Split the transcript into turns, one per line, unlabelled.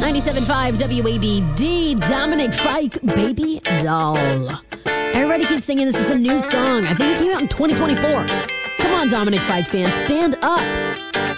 97.5 WABD, Dominic Fike, Baby Doll. Everybody keeps thinking this is a new song. I think it came out in 2024. Come on, Dominic Fike fans, stand up.